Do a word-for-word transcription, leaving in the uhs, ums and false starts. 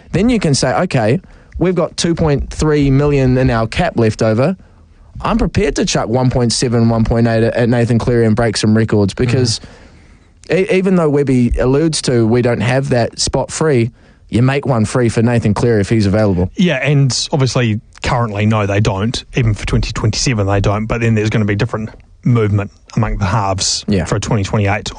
then you can say, okay, we've got two point three million in our cap left over. I'm prepared to chuck one point seven, one point eight at Nathan Cleary and break some records because mm. e- even though Webby alludes to we don't have that spot free, you make one free for Nathan Cleary if he's available. Yeah, and obviously currently, no, they don't. Even for twenty twenty-seven, they don't. But then there's going to be different movement among the halves yeah. for twenty twenty-eight